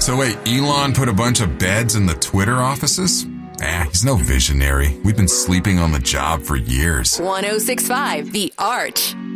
So wait, Elon put a bunch of beds in the Twitter offices? He's no visionary. We've been sleeping on the job for years. 1065 The Arch.